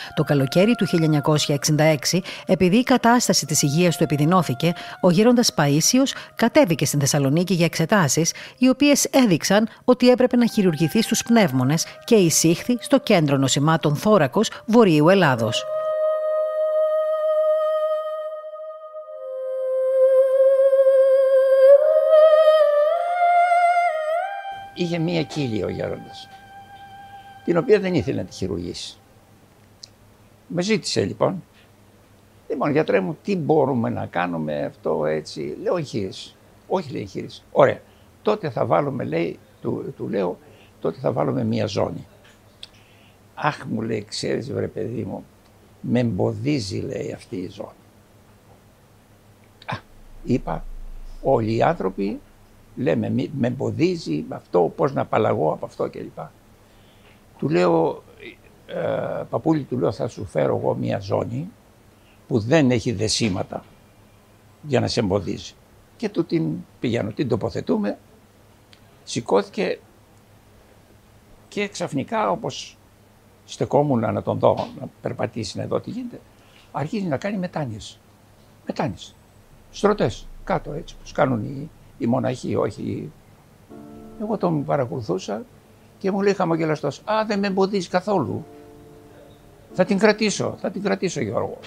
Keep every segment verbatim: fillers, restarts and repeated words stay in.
Το καλοκαίρι του χίλια εννιακόσια εξήντα έξι, επειδή η κατάσταση της υγείας του επιδεινώθηκε, ο γέροντας Παΐσιος κατέβηκε στην Θεσσαλονίκη για εξετάσεις, οι οποίες έδειξαν ότι έπρεπε να χειρουργηθεί στους πνεύμονες και εισήχθη στο Κέντρο Νοσημάτων Θώρακος Βορείου Ελλάδος. Είχε μία κύλια ο γέροντας, την οποία δεν ήθελε να τη χειρουργήσει. Με ζήτησε λοιπόν, λοιπόν γιατρέ μου, τι μπορούμε να κάνουμε αυτό έτσι. Λέω εγχείρηση. Όχι, λέει εγχείρηση. Ωραία. Τότε θα βάλουμε, λέει, του, του λέω, τότε θα βάλουμε μία ζώνη. Αχ, μου λέει, ξέρεις βρε παιδί μου, με εμποδίζει, λέει, αυτή η ζώνη. Α, είπα, όλοι οι άνθρωποι λέμε, με εμποδίζει αυτό, πώς να απαλλαγώ από αυτό κλπ. Του λέω, ε, παππούλη, του λέω, θα σου φέρω εγώ μία ζώνη που δεν έχει δεσίματα για να σε εμποδίζει. Και του την πηγαίνω, την τοποθετούμε, σηκώθηκε και ξαφνικά, όπως στεκόμουν να τον δω, να περπατήσει, να δω τι γίνεται, αρχίζει να κάνει μετάνοιες. Μετάνοιες. Στρωτές, κάτω έτσι, όπως κάνουν οι, οι μοναχοί, όχι. Εγώ τον παρακολουθούσα και μου λέει χαμογελαστός, α, δεν με εμποδίζει καθόλου. Θα την κρατήσω, θα την κρατήσω, Γιώργο.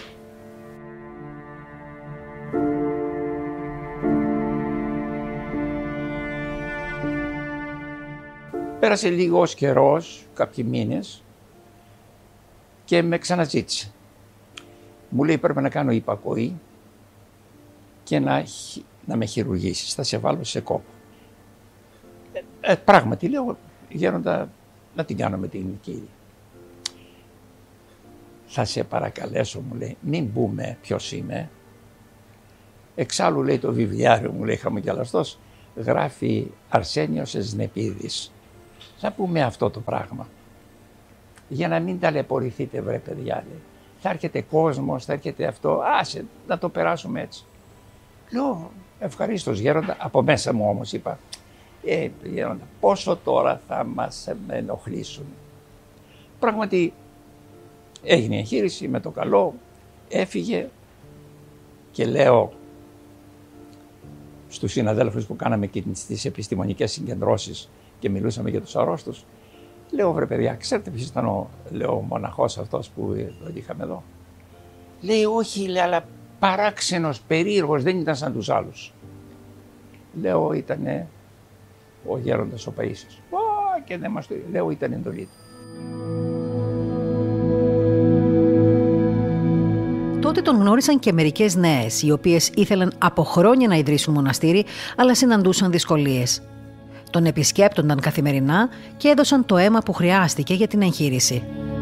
Πέρασε λίγος καιρός, κάποιοι μήνες, και με ξαναζήτησε. Μου λέει, πρέπει να κάνω υπακοή και να, να με χειρουργήσεις, θα σε βάλω σε κόπο. Ε, ε, πράγματι, λέω, γέροντα, να την κάνω με την κύριε. Θα σε παρακαλέσω, μου λέει, μην πούμε ποιος είμαι. Εξάλλου, λέει, το βιβλιάριο μου, λέει, χαμογελαστός, γράφει Αρσένιος Εσνεπίδης. Θα πούμε αυτό το πράγμα. Για να μην ταλαιπωρηθείτε, βρε παιδιά, λέει. Θα έρχεται κόσμος, θα έρχεται αυτό, άσε, να το περάσουμε έτσι. Λέω, ευχαρίστως γέροντα, από μέσα μου όμως είπα, ε, γέροντα, πόσο τώρα θα μας ενοχλήσουν. Πράγματι, έγινε εγχείρηση με το καλό, έφυγε και λέω στους συναδέλφους που κάναμε και τις επιστημονικές συγκεντρώσεις και μιλούσαμε για τους αρρώστους, λέω, βρε παιδιά, ξέρετε ποιος ήταν ο, λέω, ο μοναχός αυτός που τον είχαμε εδώ. Λέει, όχι, λέει, αλλά παράξενος, περίεργος, δεν ήταν σαν τους άλλους. Λέω, ήτανε ο γέροντας ο Παΐσιος. Ω, και δεν μας το λέω, ήταν εντολή του. Τότε τον γνώρισαν και μερικές νέες, οι οποίες ήθελαν από χρόνια να ιδρύσουν μοναστήρι, αλλά συναντούσαν δυσκολίες. Τον επισκέπτονταν καθημερινά και έδωσαν το αίμα που χρειάστηκε για την εγχείρηση.